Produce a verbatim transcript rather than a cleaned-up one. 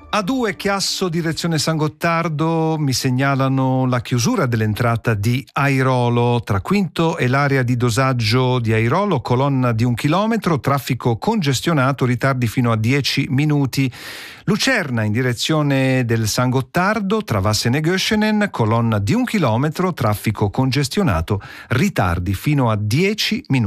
A due Chiasso direzione San Gottardo mi segnalano la chiusura dell'entrata di Airolo tra Quinto e l'area di dosaggio di Airolo, colonna di un chilometro, traffico congestionato, ritardi fino a dieci minuti. Lucerna in direzione del San Gottardo tra Vassene e Göschenen, colonna di un chilometro, traffico congestionato, ritardi fino a dieci minuti.